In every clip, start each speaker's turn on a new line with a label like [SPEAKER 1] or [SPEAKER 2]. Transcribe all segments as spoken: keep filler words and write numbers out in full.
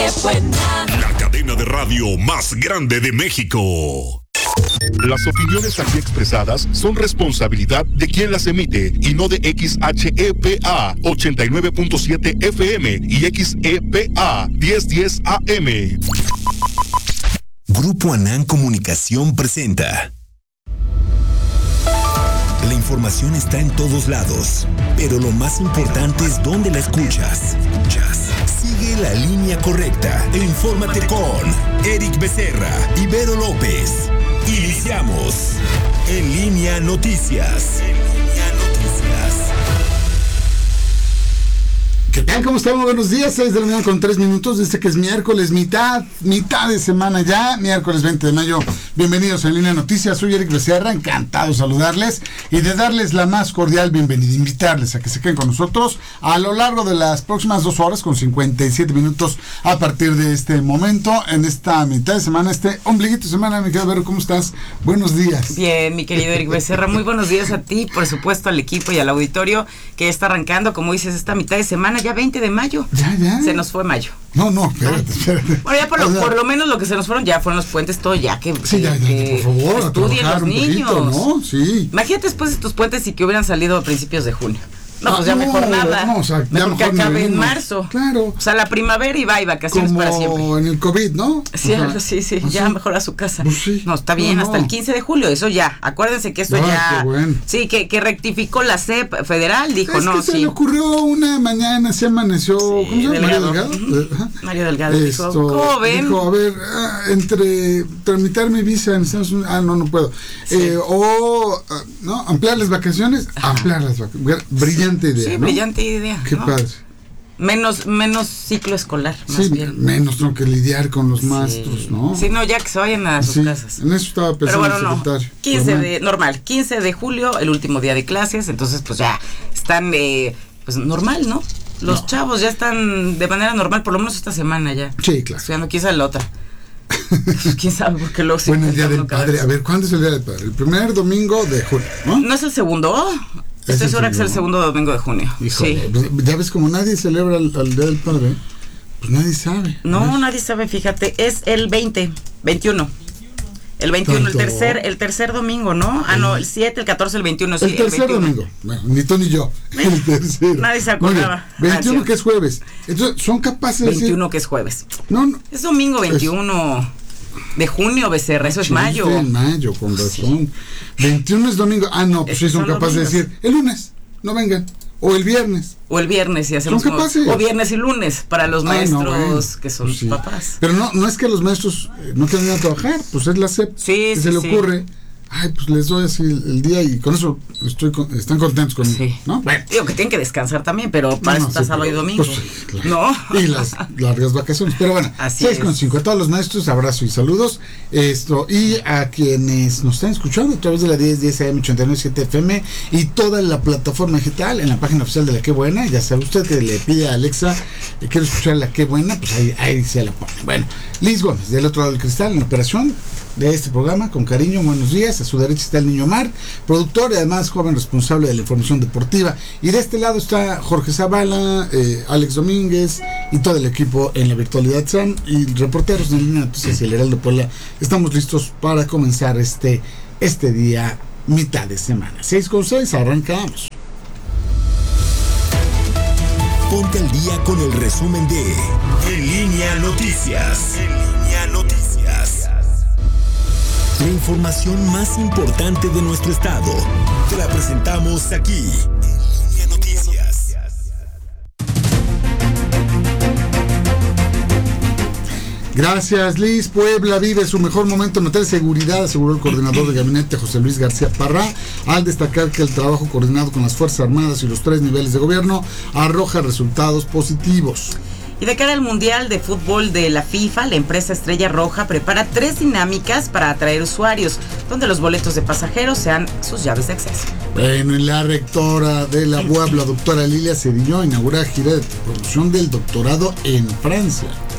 [SPEAKER 1] buena.
[SPEAKER 2] La cadena de radio más grande de México. Las opiniones aquí expresadas son responsabilidad de quien las emite y no de X H E P A ochenta y nueve punto siete F M y X E P A diez diez A M.
[SPEAKER 3] Grupo Anán Comunicación presenta. La información está en todos lados, pero lo más importante es dónde la escuchas. Sigue la línea correcta e infórmate con Eric Becerra y Vero López. Iniciamos En Línea Noticias. En Línea Noticias.
[SPEAKER 4] ¿Qué tal? ¿Cómo estamos? Buenos días, seis de la mañana con tres minutos, desde que es miércoles, mitad, mitad de semana ya, miércoles veinte de mayo. Bienvenidos a En Línea Noticias, soy Eric Becerra, encantado de saludarles y de darles la más cordial bienvenida, invitarles a que se queden con nosotros a lo largo de las próximas dos horas con cincuenta y siete minutos a partir de este momento, en esta mitad de semana, este ombliguito de semana. Mi querido Vero, ¿cómo estás? Buenos días.
[SPEAKER 5] Bien, mi querido Eric Becerra, muy buenos días a ti, por supuesto al equipo y al auditorio que está arrancando, como dices, esta mitad de semana, ya veinte de mayo.
[SPEAKER 4] Ya, ya.
[SPEAKER 5] Se nos fue mayo.
[SPEAKER 4] No, no, espérate, espérate.
[SPEAKER 5] Bueno, ya por lo,
[SPEAKER 4] O sea,
[SPEAKER 5] por lo menos lo que se nos fueron ya fueron los puentes, todo ya que,
[SPEAKER 4] Sí, ya, ya,
[SPEAKER 5] que
[SPEAKER 4] por favor, a
[SPEAKER 5] estudien
[SPEAKER 4] trabajar
[SPEAKER 5] los
[SPEAKER 4] un
[SPEAKER 5] niños.
[SPEAKER 4] poquito, ¿no? Sí.
[SPEAKER 5] Imagínate después de estos puentes y que hubieran salido a principios de junio. No,
[SPEAKER 4] Ah,
[SPEAKER 5] pues ya
[SPEAKER 4] no,
[SPEAKER 5] mejor nada.
[SPEAKER 4] no, o sea, ya
[SPEAKER 5] mejor que
[SPEAKER 4] mejor ni
[SPEAKER 5] acabe en
[SPEAKER 4] venimos.
[SPEAKER 5] marzo.
[SPEAKER 4] Claro.
[SPEAKER 5] O sea, la primavera y va y vacaciones
[SPEAKER 4] Como
[SPEAKER 5] para siempre.
[SPEAKER 4] en el COVID, ¿no?
[SPEAKER 5] Sí,
[SPEAKER 4] Ajá.
[SPEAKER 5] algo, sí, sí,
[SPEAKER 4] ¿Ah,
[SPEAKER 5] ya
[SPEAKER 4] sí?
[SPEAKER 5] mejor a su casa.
[SPEAKER 4] Pues sí.
[SPEAKER 5] No, está bien,
[SPEAKER 4] No,
[SPEAKER 5] hasta
[SPEAKER 4] no.
[SPEAKER 5] el quince de julio, eso ya. Acuérdense que eso
[SPEAKER 4] Ay,
[SPEAKER 5] ya.
[SPEAKER 4] qué bueno.
[SPEAKER 5] Sí, que, que rectificó la C E P federal, dijo,
[SPEAKER 4] Es
[SPEAKER 5] no,
[SPEAKER 4] que se
[SPEAKER 5] sí.
[SPEAKER 4] le ocurrió una mañana, se amaneció,
[SPEAKER 5] Sí,
[SPEAKER 4] ¿cómo se llama? Mario
[SPEAKER 5] Delgado.
[SPEAKER 4] Delgado.
[SPEAKER 5] Ujú.
[SPEAKER 4] Ajá.
[SPEAKER 5] Mario Delgado dijo,
[SPEAKER 4] Esto,
[SPEAKER 5] ¿cómo ven?
[SPEAKER 4] dijo, a ver, ah, entre tramitar mi visa en Estados Unidos, ah, no, no puedo.
[SPEAKER 5] Sí.
[SPEAKER 4] Eh, o, ah, ¿no? Ampliar las vacaciones, ampliar las vacaciones. Brillante idea,
[SPEAKER 5] Sí,
[SPEAKER 4] ¿no?
[SPEAKER 5] brillante idea.
[SPEAKER 4] Qué
[SPEAKER 5] ¿no?
[SPEAKER 4] padre.
[SPEAKER 5] Menos, menos ciclo escolar, más
[SPEAKER 4] Sí,
[SPEAKER 5] bien.
[SPEAKER 4] menos tengo que lidiar con los
[SPEAKER 5] Sí.
[SPEAKER 4] maestros, ¿no?
[SPEAKER 5] Sí, no, ya que se vayan a sus
[SPEAKER 4] Sí,
[SPEAKER 5] casas.
[SPEAKER 4] en eso estaba
[SPEAKER 5] Pero
[SPEAKER 4] pensando
[SPEAKER 5] bueno,
[SPEAKER 4] el
[SPEAKER 5] no.
[SPEAKER 4] secretario.
[SPEAKER 5] quince
[SPEAKER 4] Normal.
[SPEAKER 5] de, normal, quince de julio, el último día de clases, entonces pues ya están, eh, pues normal, ¿no? Los
[SPEAKER 4] No.
[SPEAKER 5] chavos ya están de manera normal, por lo menos esta semana ya.
[SPEAKER 4] Sí, claro.
[SPEAKER 5] Estudiando, quién sabe la otra. quién sabe, porque luego se
[SPEAKER 4] Bueno, el día
[SPEAKER 5] inventa
[SPEAKER 4] del
[SPEAKER 5] uno cada
[SPEAKER 4] padre.
[SPEAKER 5] vez.
[SPEAKER 4] A ver, ¿cuándo es el día del padre? El primer domingo de julio, ¿no?
[SPEAKER 5] ¿No es el segundo?
[SPEAKER 4] Es
[SPEAKER 5] Estoy
[SPEAKER 4] el
[SPEAKER 5] segura que es el
[SPEAKER 4] segundo.
[SPEAKER 5] segundo domingo de junio.
[SPEAKER 4] Híjole,
[SPEAKER 5] Sí.
[SPEAKER 4] pues, ya ves, como nadie celebra el, el Día del Padre, pues nadie sabe.
[SPEAKER 5] No,
[SPEAKER 4] ¿ves?
[SPEAKER 5] nadie sabe, fíjate, es el veinte, veintiuno. El veintiuno, el
[SPEAKER 4] ¿Tanto?
[SPEAKER 5] tercer, el tercer domingo, ¿no? Ah, no, el siete, el catorce, el veintiuno, sí,
[SPEAKER 4] El tercer
[SPEAKER 5] veintiuno.
[SPEAKER 4] domingo. Bueno, ni tú ni yo. El tercero.
[SPEAKER 5] Nadie se
[SPEAKER 4] Muy bien.
[SPEAKER 5] acordaba.
[SPEAKER 4] veintiuno
[SPEAKER 5] Ah, sí.
[SPEAKER 4] que es jueves. Entonces, son capaces de decir.
[SPEAKER 5] veintiuno que es jueves.
[SPEAKER 4] No, no.
[SPEAKER 5] Es domingo veintiuno de junio, Becerra, eso es mayo.
[SPEAKER 4] Sí, en mayo, con razón. veintiuno es domingo. Ah, no, pues
[SPEAKER 5] Es
[SPEAKER 4] sí
[SPEAKER 5] que
[SPEAKER 4] son
[SPEAKER 5] son
[SPEAKER 4] capaces de
[SPEAKER 5] domingos.
[SPEAKER 4] decir, el lunes, no vengan. O el viernes.
[SPEAKER 5] O el viernes, y hacemos
[SPEAKER 4] Son
[SPEAKER 5] como-
[SPEAKER 4] capaces.
[SPEAKER 5] o viernes y lunes para los
[SPEAKER 4] Ah,
[SPEAKER 5] maestros
[SPEAKER 4] no, bueno,
[SPEAKER 5] que son
[SPEAKER 4] pues sí.
[SPEAKER 5] papás.
[SPEAKER 4] Pero no, no es que los maestros eh, no quieran ir a trabajar, pues es la S E P.
[SPEAKER 5] Sí,
[SPEAKER 4] que
[SPEAKER 5] sí,
[SPEAKER 4] se le
[SPEAKER 5] sí.
[SPEAKER 4] ocurre. Ay, pues les doy así el, el día y con eso estoy con- están contentos conmigo,
[SPEAKER 5] Sí.
[SPEAKER 4] ¿no? Bueno.
[SPEAKER 5] Digo que tienen que descansar también, pero para
[SPEAKER 4] No,
[SPEAKER 5] eso
[SPEAKER 4] no,
[SPEAKER 5] está
[SPEAKER 4] sí,
[SPEAKER 5] sábado y
[SPEAKER 4] pero-
[SPEAKER 5] domingo.
[SPEAKER 4] pues sí, claro.
[SPEAKER 5] ¿No?
[SPEAKER 4] Y las largas vacaciones. Pero bueno,
[SPEAKER 5] Así
[SPEAKER 4] seis con
[SPEAKER 5] es.
[SPEAKER 4] cinco. A todos los maestros, abrazo y saludos. Esto, y a quienes nos están escuchando a través de la diez diez A M ochenta y nueve punto siete F M y toda la plataforma digital en la página oficial de La Qué Buena. Ya sabe usted que le pide a Alexa, eh, quiero escuchar La Qué Buena, pues ahí, ahí se la pone. Bueno, Liz Gómez, del otro lado del cristal, en la operación de este programa, con cariño, buenos días. A su derecha está el Niño Mar, productor y además joven responsable de la información deportiva. Y de este lado está Jorge Zavala, eh, Alex Domínguez y todo el equipo en la virtualidad Sam y reporteros de Línea Noticias y el Heraldo Puebla. Estamos listos para comenzar este, este día, mitad de semana. seis con seis, arrancamos.
[SPEAKER 3] Ponte al día con el resumen de En Línea Noticias. En Línea Noticias. La información más importante de nuestro estado. Te la presentamos aquí. En Línea Noticias.
[SPEAKER 4] Gracias, Liz. Puebla vive su mejor momento en materia de seguridad, aseguró el coordinador de gabinete José Luis García Parra, al destacar que el trabajo coordinado con las Fuerzas Armadas y los tres niveles de gobierno arroja resultados positivos.
[SPEAKER 5] Y de cara al Mundial de Fútbol de la FIFA, la empresa Estrella Roja prepara tres dinámicas para atraer usuarios, donde los boletos de pasajeros sean sus llaves de acceso.
[SPEAKER 4] Bueno, y la rectora de la U A B, la doctora Lilia Cedillo, inaugura gira de promoción del doctorado en Francia.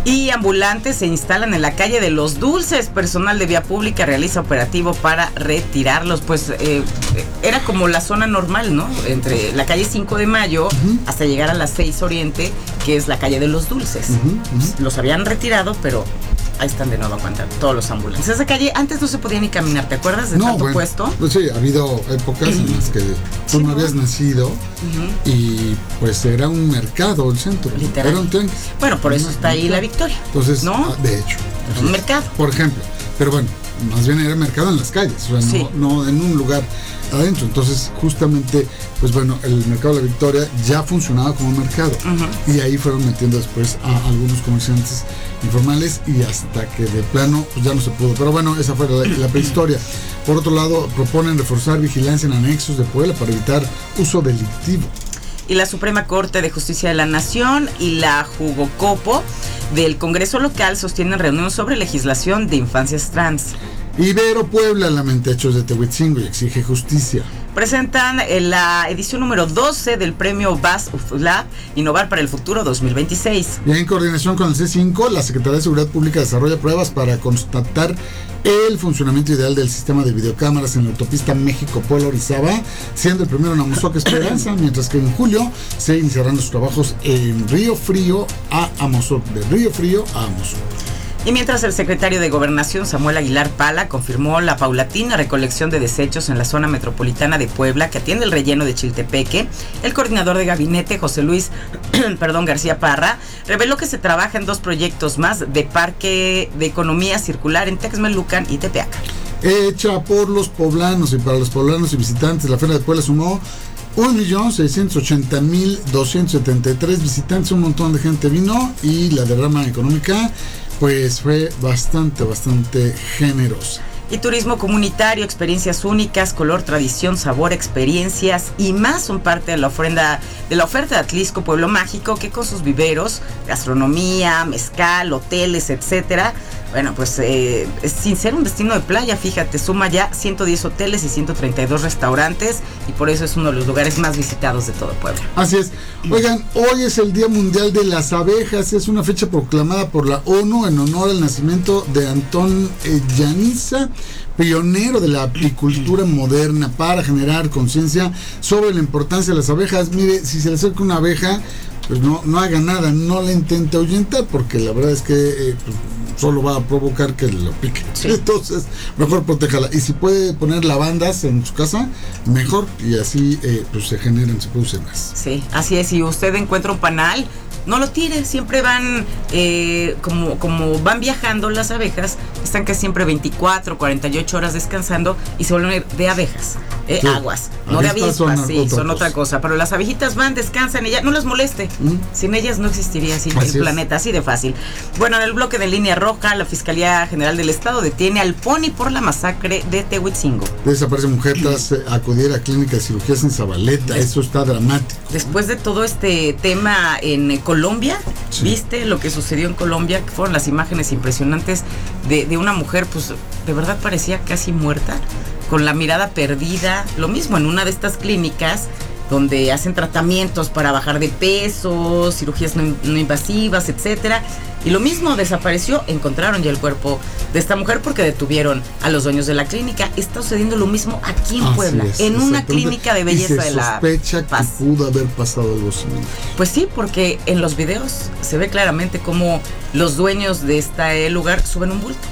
[SPEAKER 5] Y ambulantes se instalan en la calle de Los Dulces. Personal de vía pública realiza operativo para retirarlos. Pues eh, era como la zona normal, ¿no? Entre la calle cinco de mayo uh-huh. hasta llegar a la seis Oriente, que es la calle de Los Dulces. Uh-huh, uh-huh. Los habían retirado, pero ahí están de nuevo aguantando todos los ambulantes. Esa calle antes no se podía ni caminar, ¿te acuerdas de no, tanto
[SPEAKER 4] bueno,
[SPEAKER 5] puesto?
[SPEAKER 4] Pues sí, ha habido épocas en las que tú sí, no habías nacido uh-huh. y pues era un mercado el centro.
[SPEAKER 5] Literal.
[SPEAKER 4] Era un tanque.
[SPEAKER 5] Bueno, por eso está ahí la Victoria.
[SPEAKER 4] Entonces,
[SPEAKER 5] ¿no?
[SPEAKER 4] De hecho.
[SPEAKER 5] Era un mercado.
[SPEAKER 4] Por ejemplo. Pero bueno, más bien era mercado en las calles, o sea, sí. no, no en un lugar adentro. Entonces, justamente, pues bueno, el mercado de la Victoria ya funcionaba como mercado. Uh-huh. Y ahí fueron metiendo después a algunos comerciantes informales y hasta que de plano pues ya no se pudo. Pero bueno, esa fue la, la prehistoria. Por otro lado, proponen reforzar vigilancia en anexos de Puebla para evitar uso delictivo.
[SPEAKER 5] Y la Suprema Corte de Justicia de la Nación y la Jugocopo del Congreso local sostienen reunión sobre legislación de infancias trans.
[SPEAKER 4] Ibero Puebla lamenta hechos de Tehuitzingo y exige justicia.
[SPEAKER 5] Presentan la edición número doce del premio B A S U F Lab Innovar para el Futuro dos mil veintiséis.
[SPEAKER 4] Y en coordinación con el C cinco, la Secretaría de Seguridad Pública desarrolla pruebas para constatar el funcionamiento ideal del sistema de videocámaras en la autopista México-Puebla-Orizaba, siendo el primero en Amozoc Esperanza, mientras que en julio se iniciarán los trabajos en Río Frío a Amozoc, de Río Frío a Amozoc.
[SPEAKER 5] Y mientras el secretario de Gobernación, Samuel Aguilar Pala, confirmó la paulatina recolección de desechos en la zona metropolitana de Puebla que atiende el relleno de Chiltepeque, el coordinador de gabinete, José Luis perdón, García Parra, reveló que se trabaja en dos proyectos más de parque de economía circular en Texmelucan y Tepeaca.
[SPEAKER 4] Hecha por los poblanos y para los poblanos y visitantes, la Feria de Puebla sumó un millón seiscientos ochenta mil doscientos setenta y tres visitantes, un montón de gente vino y la derrama económica pues fue bastante, bastante generosa.
[SPEAKER 5] Y turismo comunitario, experiencias únicas, color, tradición, sabor, experiencias y más son parte de la ofrenda de la oferta de Atlisco Pueblo Mágico, que con sus viveros, gastronomía, mezcal, hoteles, etcétera. Bueno, pues eh, sin ser un destino de playa, fíjate, suma ya ciento diez hoteles y ciento treinta y dos restaurantes y por eso es uno de los lugares más visitados de todo Puebla.
[SPEAKER 4] Así es. Oigan, hoy es el Día Mundial de las Abejas, es una fecha proclamada por la ONU en honor al nacimiento de Antón eh, Yaniza, pionero de la apicultura moderna, para generar conciencia sobre la importancia de las abejas. Mire, si se le acerca una abeja, pues no, no haga nada, no la intente ahuyentar, porque la verdad es que eh, pues, solo va a provocar que lo pique. Sí. Entonces, mejor protéjala. Y si puede poner lavandas en su casa, mejor, y así eh, pues se generan, se producen más.
[SPEAKER 5] Sí, así es. Si usted encuentra un panal, no lo tire, siempre van, eh, como, como van viajando las abejas, están que siempre veinticuatro, cuarenta y ocho horas descansando y se vuelven de abejas, eh, sí. aguas, no de avispas, son sí, otra son otra cosa. cosa, pero las abejitas van, descansan y ya, no las moleste, ¿Mm? Sin ellas no existiría así así el planeta, así de fácil. Bueno, en el bloque de Línea Roja, la Fiscalía General del Estado detiene al Pony por la masacre de Tehuitzingo.
[SPEAKER 4] Desaparece mujer tras eh, acudir a clínica de cirugías en Zabaleta, Des- eso está dramático.
[SPEAKER 5] Después de todo este tema en Colombia, sí. ¿Viste lo que sucedió en Colombia? Que fueron las imágenes impresionantes de, de una mujer, pues de verdad parecía casi muerta, con la mirada perdida. Lo mismo en una de estas clínicas donde hacen tratamientos para bajar de peso, cirugías no, no invasivas, etcétera. Y lo mismo, desapareció, encontraron ya el cuerpo de esta mujer porque detuvieron a los dueños de la clínica. Está sucediendo lo mismo aquí en Así Puebla, es, en una clínica de belleza de la Paz.
[SPEAKER 4] Se sospecha que pudo haber pasado algo similar.
[SPEAKER 5] Pues sí, porque en los videos se ve claramente cómo los dueños de este lugar suben un bulto.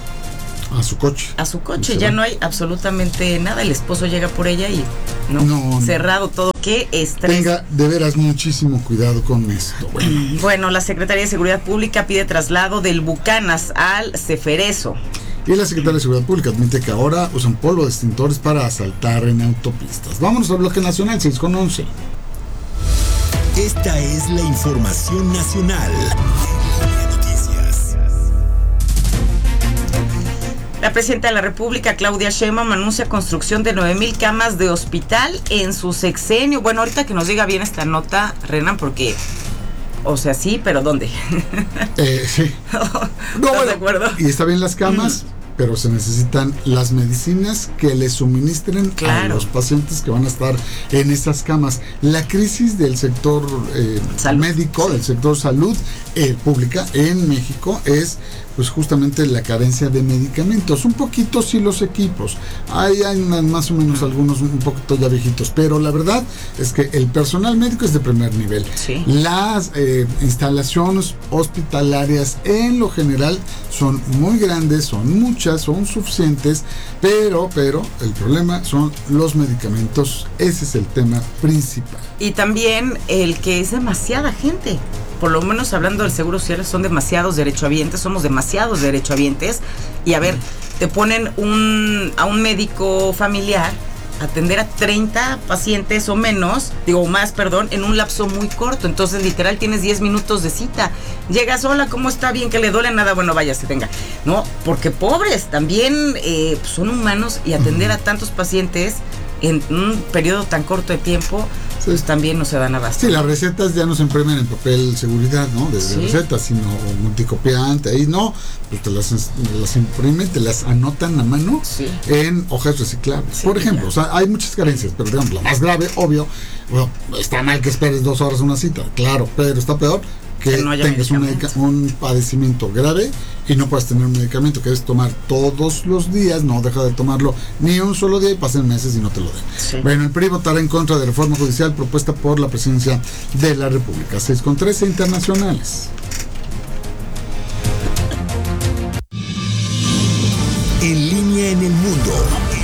[SPEAKER 4] A su coche.
[SPEAKER 5] A su coche, ya no hay absolutamente nada. El esposo llega por ella y no, no cerrado no. todo. Qué estrés.
[SPEAKER 4] Tenga de veras muchísimo cuidado con esto. Bueno.
[SPEAKER 5] bueno, la Secretaría de Seguridad Pública pide traslado del Bucanas al Ceferezo.
[SPEAKER 4] Y la Secretaría de Seguridad Pública admite que ahora usan polvo de extintores para asaltar en autopistas. Vámonos al bloque nacional, seis con once.
[SPEAKER 3] Esta es la información nacional.
[SPEAKER 5] La presidenta de la República, Claudia Sheinbaum, anuncia construcción de nueve mil camas de hospital en su sexenio. Bueno, ahorita que nos diga bien esta nota, Renan, porque, o sea, sí, pero ¿dónde?
[SPEAKER 4] Eh, sí.
[SPEAKER 5] ¿Estás
[SPEAKER 4] no, bueno,
[SPEAKER 5] de acuerdo?
[SPEAKER 4] Y está bien las camas, mm. pero se necesitan las medicinas que le suministren claro. a los pacientes que van a estar en esas camas. La crisis del sector eh, médico, sí. del sector salud eh, pública en México es pues justamente la carencia de medicamentos, un poquito sí los equipos, hay, hay más o menos algunos un poquito ya viejitos, pero la verdad es que el personal médico es de primer nivel,
[SPEAKER 5] sí.
[SPEAKER 4] las eh, instalaciones hospitalarias en lo general son muy grandes, son muchas, son suficientes, pero, pero el problema son los medicamentos, ese es el tema principal.
[SPEAKER 5] Y también el que es demasiada gente. Por lo menos hablando del Seguro Social, son demasiados derechohabientes, somos demasiados derechohabientes. Y a ver, te ponen un, a un médico familiar a atender a treinta pacientes o menos, digo más, perdón, en un lapso muy corto. Entonces, literal, tienes diez minutos de cita. Llegas, hola, ¿cómo está? Bien, que le duele nada, bueno, vaya, se tenga. No, porque pobres, también eh, son humanos y atender a tantos pacientes en un periodo tan corto de tiempo, pues también no se dan abasto.
[SPEAKER 4] Sí, las recetas ya no se imprimen en papel seguridad, ¿no? De, ¿sí? de recetas, sino multicopiante. Ahí no, pues te las, las imprimen, te las anotan a mano
[SPEAKER 5] sí.
[SPEAKER 4] en hojas reciclables. Sí, por ejemplo, o sea, hay muchas carencias, pero digamos, la más grave, obvio, bueno, está mal que esperes dos horas una cita, claro, pero está peor que, que no tengas un, medica, un padecimiento grave y no puedas tener un medicamento que debes tomar todos los días, no deja de tomarlo ni un solo día y pasen meses y no te lo den. Sí. Bueno, el P R I votará en contra de la reforma judicial propuesta por la presidencia de la República. seis con trece internacionales.
[SPEAKER 3] En línea en el mundo.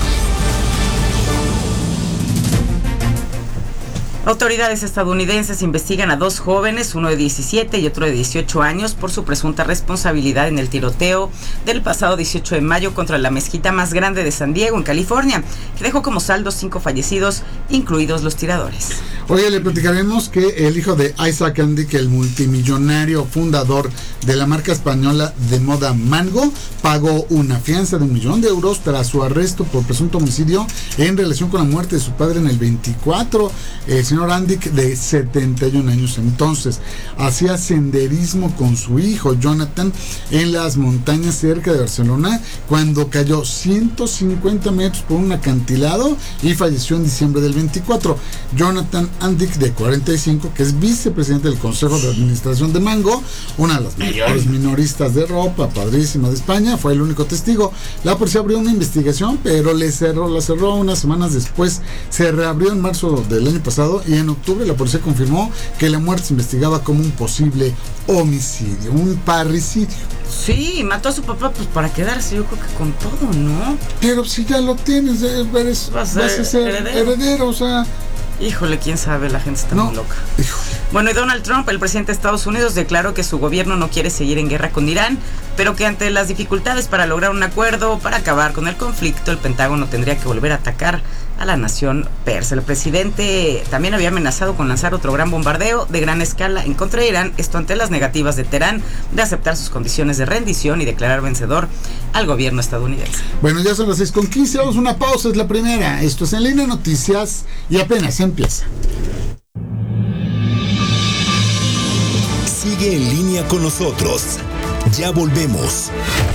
[SPEAKER 5] Autoridades estadounidenses investigan a dos jóvenes, uno de diecisiete y otro de dieciocho años, por su presunta responsabilidad en el tiroteo del pasado dieciocho de mayo contra la mezquita más grande de San Diego, en California, que dejó como saldo cinco fallecidos, incluidos los tiradores.
[SPEAKER 4] Hoy le platicaremos que el hijo de Isaac Andic, el multimillonario fundador de la marca española de moda Mango, pagó una fianza de un millón de euros tras su arresto por presunto homicidio en relación con la muerte de su padre en el veinticuatro. El señor Andic, de setenta y un años entonces, hacía senderismo con su hijo Jonathan en las montañas cerca de Barcelona cuando cayó ciento cincuenta metros por un acantilado y falleció en diciembre del veinticuatro. Jonathan Andic, de cuarenta y cinco, que es vicepresidente del Consejo de Administración de Mango, una de las mayores minoristas de ropa, padrísima de España, fue el único testigo. La policía abrió una investigación, pero le cerró, la cerró unas semanas después. Se reabrió en marzo del año pasado y en octubre la policía confirmó que la muerte se investigaba como un posible homicidio, un parricidio.
[SPEAKER 5] Sí, mató a su papá pues para quedarse, yo creo que con todo, ¿no?
[SPEAKER 4] Pero si ya lo tienes, eres, vas a, vas a ser heredero. heredero, o sea...
[SPEAKER 5] Híjole, quién sabe, la gente está
[SPEAKER 4] no.
[SPEAKER 5] muy loca.
[SPEAKER 4] Híjole.
[SPEAKER 5] Bueno, y Donald Trump, el presidente de Estados Unidos, declaró que su gobierno no quiere seguir en guerra con Irán, pero que ante las dificultades para lograr un acuerdo para acabar con el conflicto, el Pentágono tendría que volver a atacar a la nación persa. El presidente también había amenazado con lanzar otro gran bombardeo de gran escala en contra de Irán, esto ante las negativas de Teherán de aceptar sus condiciones de rendición y declarar vencedor al gobierno estadounidense.
[SPEAKER 4] Bueno, ya son las seis con quince, vamos a una pausa, es la primera. Esto es En Línea Noticias y apenas empieza.
[SPEAKER 3] Sigue en línea con nosotros. Ya volvemos.